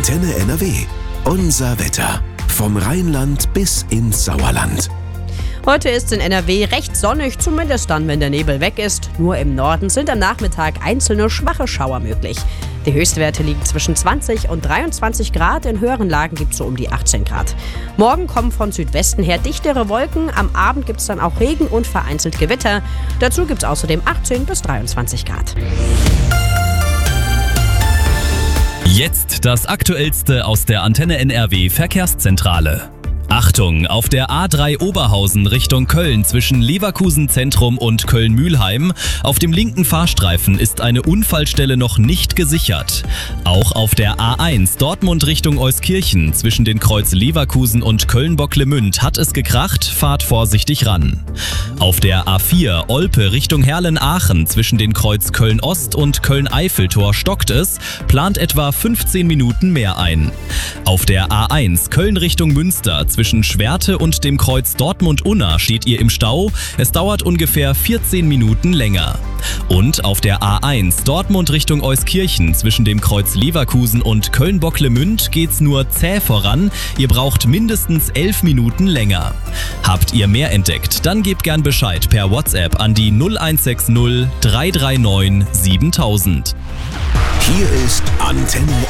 Antenne NRW. Unser Wetter. Vom Rheinland bis ins Sauerland. Heute ist in NRW recht sonnig, zumindest dann, wenn der Nebel weg ist. Nur im Norden sind am Nachmittag einzelne schwache Schauer möglich. Die Höchstwerte liegen zwischen 20 und 23 Grad, in höheren Lagen gibt es so um die 18 Grad. Morgen kommen von Südwesten her dichtere Wolken, am Abend gibt es dann auch Regen und vereinzelt Gewitter. Dazu gibt es außerdem 18 bis 23 Grad. Jetzt das Aktuellste aus der Antenne NRW Verkehrszentrale. Achtung, auf der A3 Oberhausen Richtung Köln zwischen Leverkusen Zentrum und Köln-Mühlheim. Auf dem linken Fahrstreifen ist eine Unfallstelle noch nicht gesichert. Auch auf der A1 Dortmund Richtung Euskirchen zwischen den Kreuz Leverkusen und Köln-Bocklemünd hat es gekracht, fahrt vorsichtig ran. Auf der A4 Olpe Richtung Herlen-Aachen zwischen den Kreuz Köln-Ost und Köln-Eiffeltor stockt es, plant etwa 15 Minuten mehr ein. Auf der A1 Köln Richtung Münster zwischen Schwerte und dem Kreuz Dortmund-Unna steht ihr im Stau. Es dauert ungefähr 14 Minuten länger. Und auf der A1 Dortmund Richtung Euskirchen zwischen dem Kreuz Leverkusen und Köln-Bocklemünd geht's nur zäh voran. Ihr braucht mindestens 11 Minuten länger. Habt ihr mehr entdeckt? Dann gebt gern Bescheid per WhatsApp an die 0160 339 7000. Hier ist Antenne